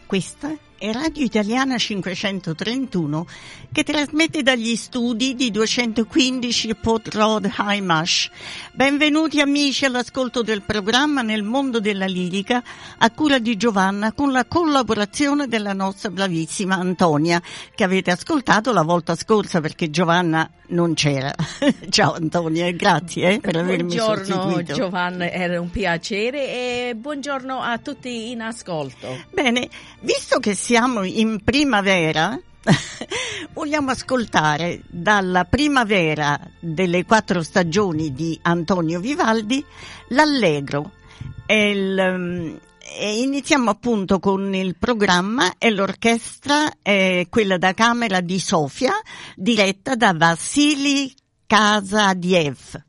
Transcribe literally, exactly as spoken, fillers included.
Questa è Radio Italiana cinquecentotrentuno che trasmette dagli studi di duecentoquindici Port Road, High Marsh. Benvenuti amici all'ascolto del programma Nel mondo della lirica a cura di Giovanna, con la collaborazione della nostra bravissima Antonia, che avete ascoltato la volta scorsa perché Giovanna non c'era. Ciao Antonia, grazie eh, per avermi buongiorno, sostituito. Buongiorno Giovanna, era un piacere e buongiorno a tutti in ascolto. Bene, visto che siamo in primavera, vogliamo ascoltare dalla primavera delle quattro stagioni di Antonio Vivaldi l'Allegro. E, il, e iniziamo appunto con il programma e l'orchestra è quella da camera di Sofia, diretta da Vassili Kazadiev.